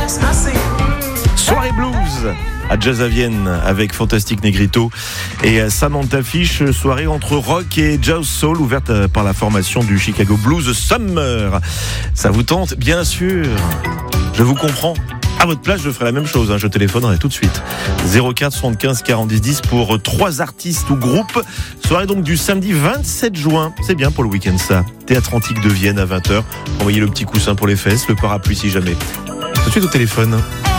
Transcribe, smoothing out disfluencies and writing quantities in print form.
Soirée blues à Jazz à Vienne avec Fantastic Negrito et Samantha Fish, soirée entre rock et jazz soul ouverte par la formation du Chicago Blues Summer. Ça vous tente? Bien sûr, je vous comprends. À votre place, je ferai la même chose, je téléphonerai tout de suite. 04 75 40 10 pour 3 artistes ou groupes. Soirée donc du samedi 27 juin. C'est bien pour le week-end ça. Théâtre Antique de Vienne à 20h. Envoyez le petit coussin pour les fesses, le parapluie si jamais. Tout de suite au téléphone.